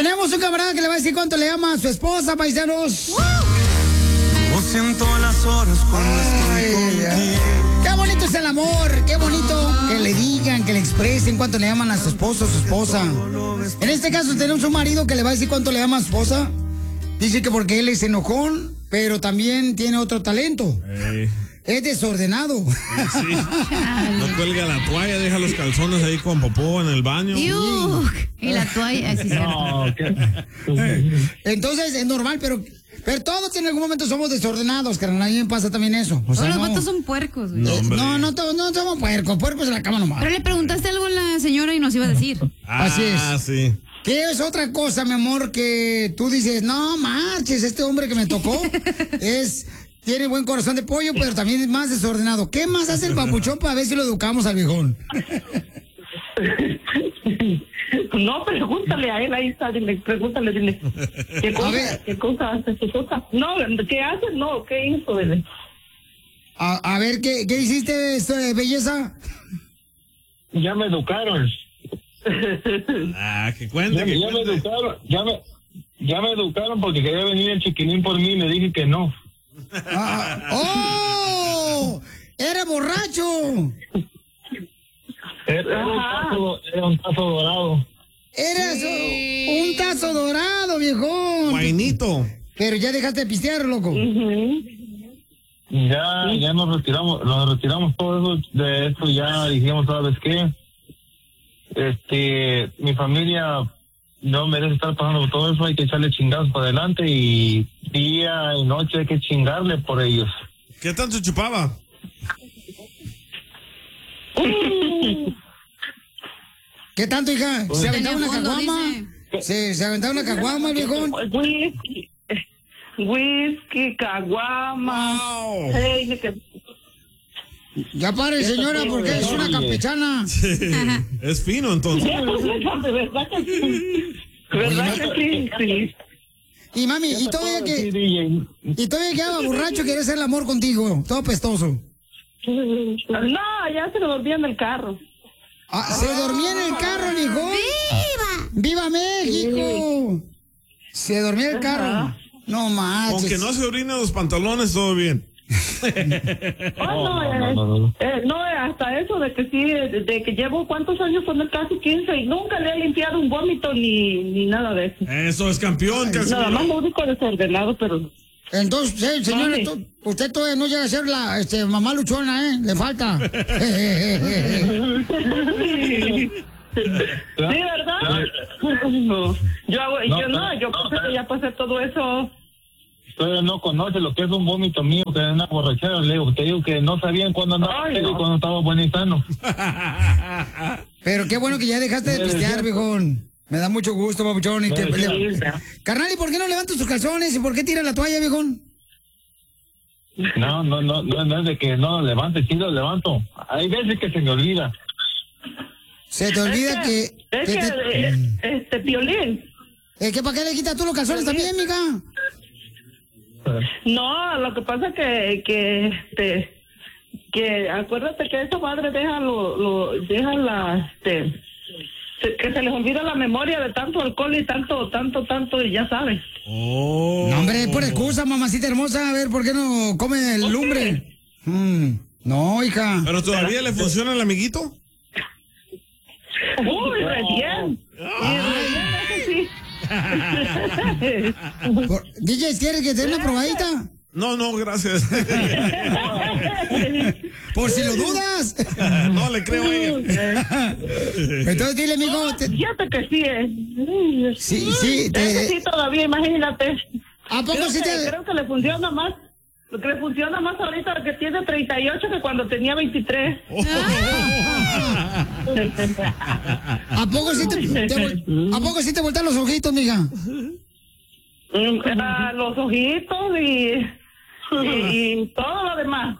Tenemos un camarada que le va a decir cuánto le ama a su esposa, paisanos. No siento las horas cuando estoy contigo. Qué bonito es el amor, qué bonito que le digan, que le expresen cuánto le aman a su esposo o su esposa. En este caso tenemos un marido que le va a decir cuánto le ama a su esposa. Dice que porque él es enojón, pero también tiene otro talento. Es desordenado. Sí. No cuelga la toalla, deja los calzones ahí con popó en el baño. Y la toalla, así No, Entonces es normal, pero todos en algún momento somos desordenados, carnal. A mí me pasa también eso. O sea, Todos los no, vatos son puercos, güey. no somos puercos. Puercos en la cama nomás. Pero le preguntaste algo a la señora y nos iba a decir. Así es. Ah, sí. ¿Qué es otra cosa, mi amor, que tú dices, no marches, este hombre que me tocó tiene buen corazón de pollo, pero también es más desordenado? ¿Qué más hace el papuchón para ver si lo educamos al viejón? No, pregúntale a él, ahí está, pregúntale, dile. ¿Qué cosa hace su cosa? No, ¿qué hace? No, ¿qué hizo? Dile. A ver, ¿qué hiciste, belleza? Ya me educaron. Que cuente. Ya me educaron porque quería venir el chiquilín por mí y le dije que no. ¡Oh! ¡Era borracho! Era un tazo dorado. Eras un tazo dorado, viejón. Guainito. Pero ya dejaste de pistear, loco. Ya nos retiramos todo eso, de esto ya dijimos, ¿sabes qué? Mi familia no merece estar pasando por todo eso, hay que echarle chingados para adelante y día y noche hay que chingarle por ellos. ¿Qué tanto chupaba? ¿Qué tanto, hija? ¿Se aventaba una caguama? ¿Se aventaba una caguama, viejón? Whisky, caguama. Wow. Hey, Ya pare, señora, porque es una campechana. Sí. Es fino, entonces. ¿Verdad que sí? ¿Verdad que sí? Y mami, y todavía quedaba borracho y quería hacer el amor contigo, todo pestoso. No, ya se lo dormía en el carro. ¿Se dormía en el carro, hijo? ¡Viva! ¡Viva México! Se dormía en el carro. No manches. Aunque no se orina los pantalones, todo bien. No, hasta eso de que sí, de que llevo cuántos años con él, casi 15, y nunca le he limpiado un vómito ni nada de eso. Eso es campeón, Nada más lo único desordenado, pero... Entonces, señora, usted todavía no llega a ser la mamá luchona, ¿eh? Le falta. Sí, ¿verdad? No. Yo creo que ya pasé todo eso. Todavía no conoce lo que es un vómito mío, que es una borrachera, Leo. Te digo que no sabían cuándo andaba y cuándo estaba bueno y sano. Pero qué bueno que ya dejaste de pistear, viejón. Me da mucho gusto, papuchón. Carnal, ¿y por qué no levantas tus calzones? ¿Y por qué tiras la toalla, viejón? No es de que no lo levante, sí lo levanto. Hay veces que se me olvida. Se te olvida Piolín. ¿Que para qué le quitas tú los calzones también, mija? No, lo que pasa es que acuérdate que esa madre deja que se les olvida la memoria de tanto alcohol y tanto, y ya sabes. No, hombre, por excusa, mamacita hermosa. A ver, ¿por qué no come el lumbre? No, hija. ¿Pero todavía le funciona el amiguito? Uy, recién. Sí. DJ, ¿quieres que te dé una probadita? No, gracias. Por si lo dudas. No le creo a ella. Entonces dile, amigo. Fíjate que sí, Sí. Sí, todavía, imagínate. ¿A poco sí te...? Creo que le funciona más. Lo que le funciona más ahorita que tiene 38 que cuando tenía 23. ¿A poco sí te voltean los ojitos, mija? Los ojitos y todo lo demás.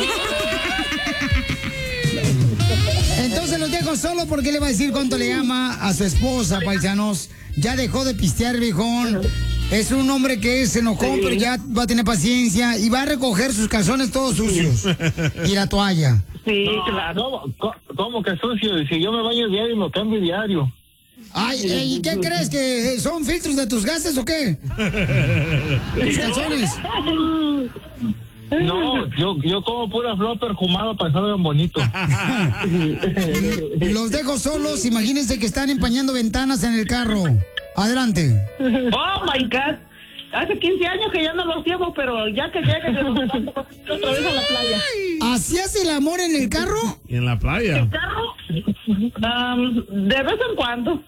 Entonces los dejo solo porque le va a decir cuánto le ama a su esposa, paisanos. Ya dejó de pistear, viejón. Es un hombre que es enojón, pero ya va a tener paciencia y va a recoger sus calzones todos sucios. Y la toalla. Sí, claro. ¿Cómo que sucio? Si yo me baño diario y me cambio diario. Ay, ¿y qué crees? ¿Que son filtros de tus gases o qué? ¿Tus calzones? No, yo como pura flor perfumada para que salgan bonitos. Los dejo solos, imagínense que están empañando ventanas en el carro. Adelante. Oh my God. Hace 15 años que ya no los llevo, pero ya que llegue de otra vez a la playa. ¿Hacías el amor en el carro? Y en la playa. ¿El carro? De vez en cuando.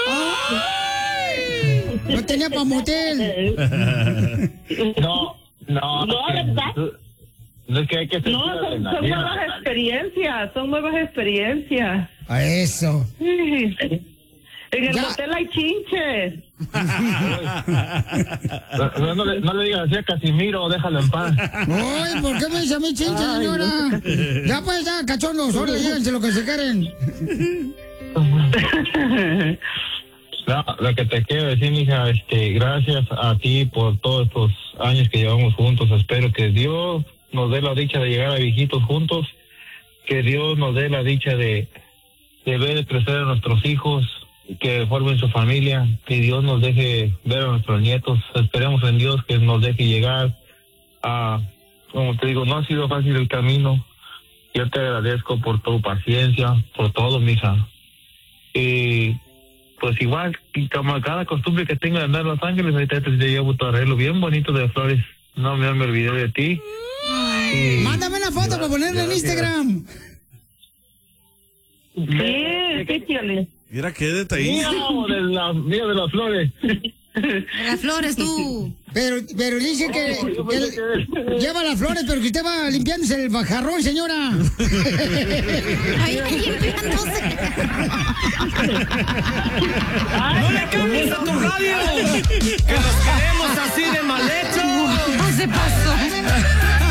No tenía pa' motel. No, ¿verdad? No es que hay que sentir No, son nuevas experiencias. A eso. En el Ya. hotel hay chinches. No le digas así a Casimiro, déjalo en paz. Ay, ¿por qué me dice a mí chinche, señora? Ya pues, ya, cachondos, ahora díganse lo que se quieren. No, lo que te quiero decir, mija, gracias a ti por todos estos años que llevamos juntos. Espero que Dios nos dé la dicha de llegar a viejitos juntos, que Dios nos dé la dicha de ver crecer a nuestros hijos, que formen su familia, que Dios nos deje ver a nuestros nietos. Esperemos en Dios que nos deje llegar a, como te digo, no ha sido fácil el camino. Yo te agradezco por tu paciencia, por todo, mija. Y pues igual, como cada costumbre que tengo de andar en Los Ángeles, ahorita te llevo tu arreglo bien bonito de flores. No me olvidé de ti. Mándame una foto para ponerla en Instagram. Sí, chale. Mira qué detallista. Mira de las flores. Las flores, tú. Pero dice que lleva las flores, pero que usted va limpiándose el bajarrón, señora. Ahí limpiándose. ¡No le cambies a tu radio! ¡Que los queremos así de mal hecho! Se pasó.